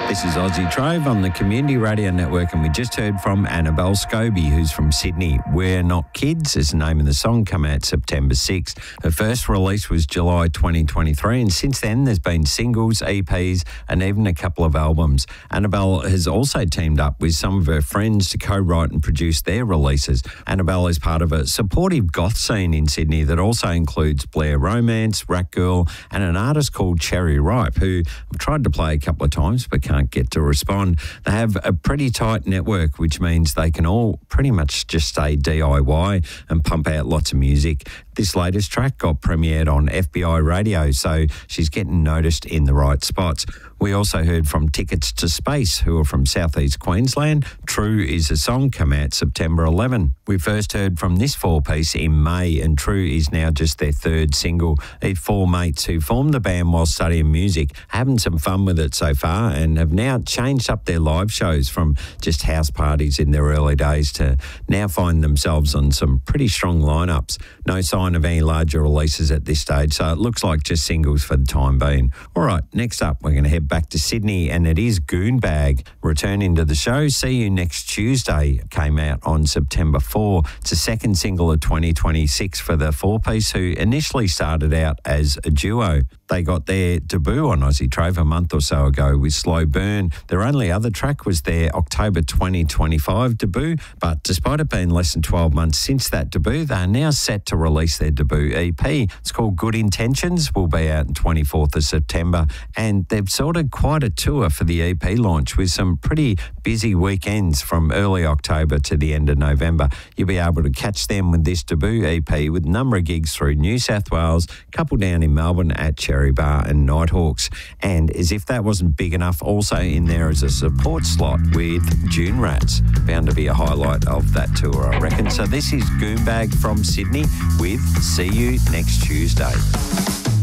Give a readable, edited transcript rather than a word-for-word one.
This is Aussie Trove on the Community Radio Network, and we just heard from Annabelle Scobie, who's from Sydney. We're Not Kids is the name of the song, come out September 6th. Her first release was July 2023, and since then there's been singles, EPs, and even a couple of albums. Annabelle has also teamed up with some of her friends to co-write and produce their releases. Annabelle is part of a supportive goth scene in Sydney that also includes Blair Romance, Rat Girl, and an artist called Cherry Ripe, who I've tried to play a couple of times but can't get to respond. They have a pretty tight network, which means they can all pretty much just stay DIY and pump out lots of music. This latest track got premiered on FBI Radio, so she's getting noticed in the right spots. We also heard from Tickets to Space, who are from southeast Queensland. True is a song, come out September 11. We first heard from this four-piece in May, and True is now just their third single. These four mates who formed the band while studying music, having some fun with it so far, and have now changed up their live shows from just house parties in their early days to now find themselves on some pretty strong lineups. No sign of any larger releases at this stage, so it looks like just singles for the time being. All right, next up, we're going to head back to Sydney, and it is Goonbag returning to the show. See You Next Tuesday came out on September 4. It's the second single of 2026 for the four-piece, who initially started out as a duo. They got their debut on Aussie Trove a month or so ago with Slow Burn. Their only other track was their October 2025 debut, but despite it being less than 12 months since that debut, they are now set to release their debut EP. It's called Good Intentions, will be out on 24th of September, and they've sorted quite a tour for the EP launch with some pretty busy weekends from early October to the end of November. You'll be able to catch them with this debut EP with a number of gigs through New South Wales, a couple down in Melbourne at Cherry Bar and Nighthawks. And as if that wasn't big enough, also in there is a support slot with June Rats. Bound to be a highlight of that tour, I reckon. So this is Goonbag from Sydney with See You Next Tuesday.